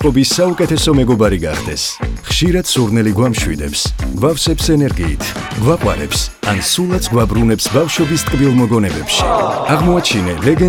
წყობის საუკეთესო მეგობარი გახდეს. ხშირად სურნელი გვამშვიდებს, გვავსებს ენერგიით, გვაყვარებს, ან სულაც გვაბრუნებს ბავშვობის ტკბილ მოგონებებში. აღმოაჩინე